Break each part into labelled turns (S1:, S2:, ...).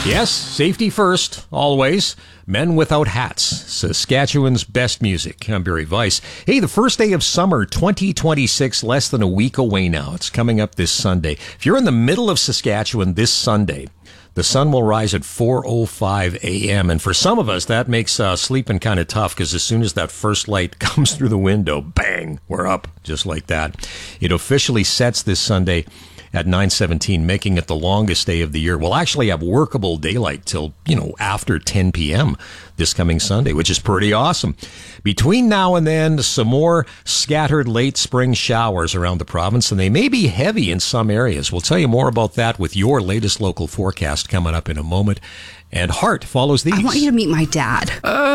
S1: Yes, safety first, always. Men Without Hats, Saskatchewan's best music. I'm Barry Weiss. Hey, the first day of summer 2026, less than a week away now. It's coming up this Sunday. If you're in the middle of Saskatchewan this Sunday, the sun will rise at 4:05 a.m. And for some of us, that makes sleeping kind of tough because as soon as that first light comes through the window, bang, we're up just like that. It officially sets this Sunday at 9:17, making it the longest day of the year. We'll actually have workable daylight till, after 10 p.m. this coming Sunday, which is pretty awesome. Between now and then, some more scattered late spring showers around the province, and they may be heavy in some areas. We'll tell you more about that with your latest local forecast coming up in a moment. And Hart follows these.
S2: I want you to meet my dad.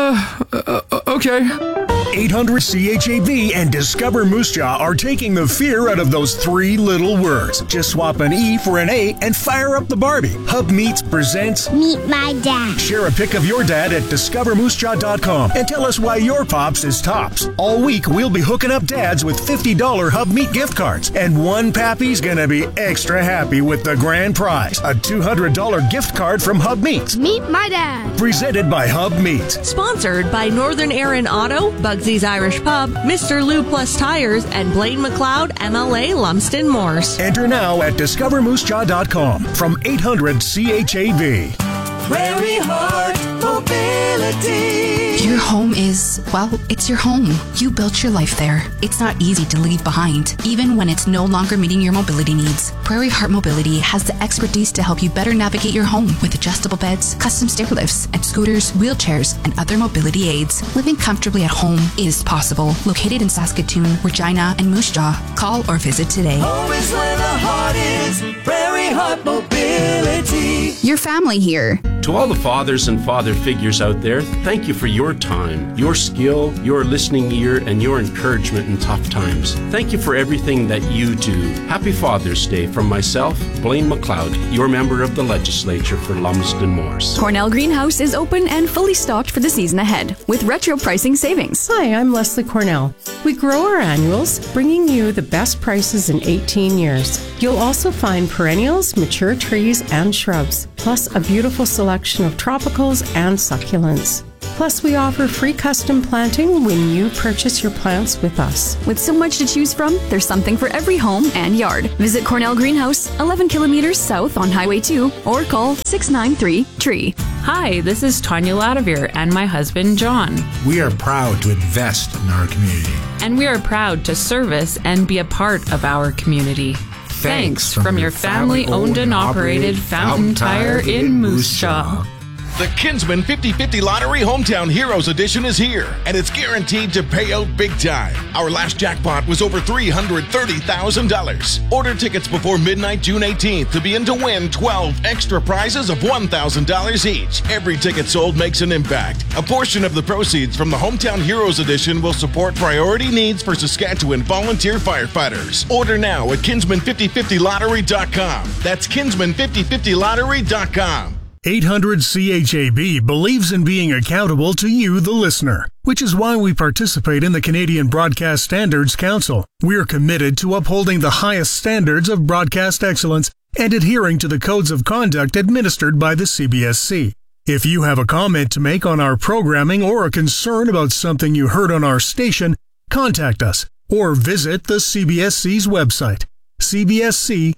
S3: Okay.
S4: 800 CHAB and Discover Moose Jaw are taking the fear out of those three little words. Just swap an E for an A and fire up the Barbie. Hub Meats presents
S5: Meet My Dad.
S4: Share a pic of your dad at discovermoosejaw.com and tell us why your pops is tops. All week, we'll be hooking up dads with $50 Hub Meat gift cards. And one pappy's gonna be extra happy with the grand prize, a $200 gift card from Hub Meats.
S5: Meet My Dad.
S4: Presented by Hub Meats.
S6: Sponsored by Northern Aaron Auto, Bugsy's Irish Pub, Mr. Lou Plus Tires, and Blaine McLeod, MLA Lumsden Morse.
S4: Enter now at discovermoosejaw.com from 800 CHAB.
S7: Prairie Heart Mobility.
S2: Your home is, it's your home. You built your life there. It's not easy to leave behind, even when it's no longer meeting your mobility needs. Prairie Heart Mobility has the expertise to help you better navigate your home with adjustable beds, custom stair lifts, and scooters, wheelchairs, and other mobility aids. Living comfortably at home is possible. Located in Saskatoon, Regina, and Moose Jaw. Call or visit today.
S7: Home is where the heart is. Prairie Heart Mobility.
S2: Your family here.
S8: To all the fathers and father figures out there, thank you for your time, your skill, your listening ear, and your encouragement in tough times. Thank you for everything that you do. Happy Father's Day from myself, Blaine McLeod, your member of the legislature for Lumsden Morse.
S9: Cornell Greenhouse is open and fully stocked for the season ahead with retro pricing savings.
S10: Hi, I'm Leslie Cornell. We grow our annuals, bringing you the best prices in 18 years. You'll also find perennials, mature trees, and shrubs, plus a beautiful selection of tropicals and succulents. Plus, we offer free custom planting when you purchase your plants with us.
S9: With so much to choose from, there's something for every home and yard. Visit Cornell Greenhouse, 11 kilometers south on Highway 2, or call 693-TREE.
S11: Hi, this is Tanya Ladavir and my husband, John.
S12: We are proud to invest in our community.
S11: And we are proud to service and be a part of our community. Thanks from your family-owned and operated Fountain Tire in Moose Jaw.
S13: The Kinsman 50/50 Lottery Hometown Heroes Edition is here, and it's guaranteed to pay out big time. Our last jackpot was over $330,000. Order tickets before midnight, June 18th, to be in to win 12 extra prizes of $1,000 each. Every ticket sold makes an impact. A portion of the proceeds from the Hometown Heroes Edition will support priority needs for Saskatchewan volunteer firefighters. Order now at Kinsman5050lottery.com. That's Kinsman5050lottery.com.
S4: 800 CHAB believes in being accountable to you, the listener, which is why we participate in the Canadian Broadcast Standards Council. We are committed to upholding the highest standards of broadcast excellence and adhering to the codes of conduct administered by the CBSC. If you have a comment to make on our programming or a concern about something you heard on our station, contact us or visit the CBSC's website, cbsc.ca.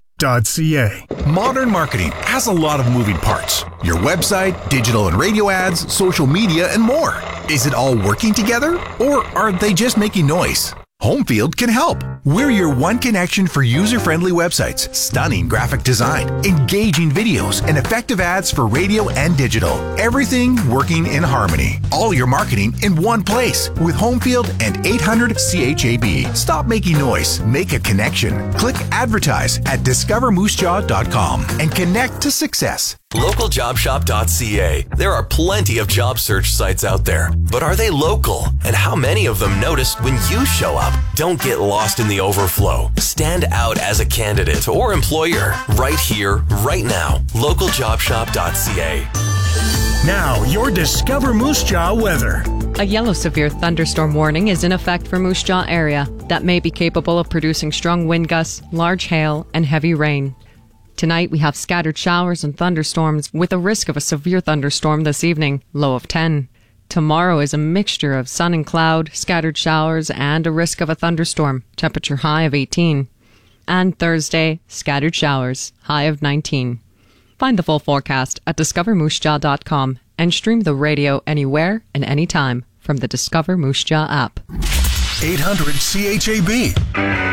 S14: Modern marketing has a lot of moving parts. Your website, digital and radio ads, social media, and more. Is it all working together, or are they just making noise? Homefield can help. We're your one connection for user-friendly websites, stunning graphic design, engaging videos, and effective ads for radio and digital. Everything working in harmony. All your marketing in one place with Homefield and 800 CHAB. Stop making noise. Make a connection. Click advertise at discovermoosejaw.com and connect to success.
S15: LocalJobShop.ca. There are plenty of job search sites out there, but are they local? And how many of them notice when you show up? Don't get lost in the overflow. Stand out as a candidate or employer right here, right now. LocalJobShop.ca.
S4: Now, your Discover Moose Jaw weather.
S11: A yellow severe thunderstorm warning is in effect for Moose Jaw area that may be capable of producing strong wind gusts, large hail, and heavy rain.
S16: Tonight, we have scattered showers and thunderstorms with a risk of a severe thunderstorm this evening, low of 10. Tomorrow is a mixture of sun and cloud, scattered showers, and a risk of a thunderstorm, temperature high of 18. And Thursday, scattered showers, high of 19. Find the full forecast at discovermoosejaw.com and stream the radio anywhere and anytime from the Discover Moose Jaw app.
S4: 800 CHAB.